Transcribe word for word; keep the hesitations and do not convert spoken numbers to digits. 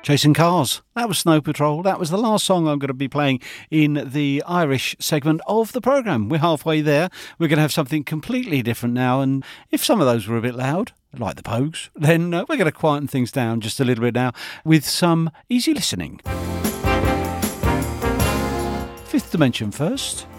Chasing Cars. That was Snow Patrol. That was the last song I'm going to be playing in the Irish segment of the programme. We're halfway there. We're going to have something completely different now, and if some of those were a bit loud, like the Pogues, then uh, we're going to quieten things down just a little bit now with some easy listening. Fifth Dimension first.